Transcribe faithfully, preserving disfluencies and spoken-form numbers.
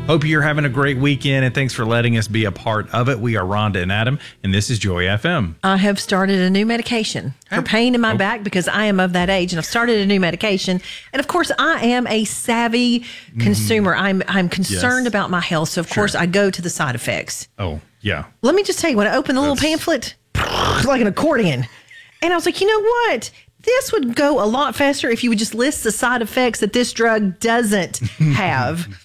Hope you're having a great weekend, and thanks for letting us be a part of it. We are Rhonda and Adam, and this is Joy F M. I have started a new medication for pain in my oh. back because I am of that age, and I've started a new medication. And of course, I am a savvy mm-hmm. consumer. I'm I'm concerned yes. about my health, so of sure. course I go to the side effects. Oh, yeah. Let me just tell you, when I opened the That's... little pamphlet, like an accordion, and I was like, you know what? This would go a lot faster if you would just list the side effects that this drug doesn't have.